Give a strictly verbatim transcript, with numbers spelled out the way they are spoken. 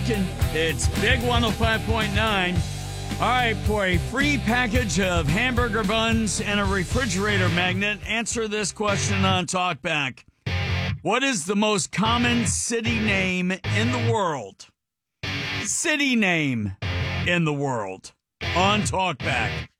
rocking. It's Big one oh five point nine. All right, for a free package of hamburger buns and a refrigerator magnet, answer this question on TalkBack. What is the most common city name in the world? City name in the world on TalkBack.